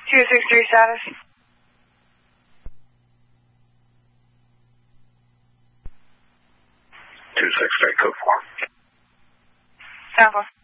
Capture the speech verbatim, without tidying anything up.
two six three status. two six three, code four. Sound four.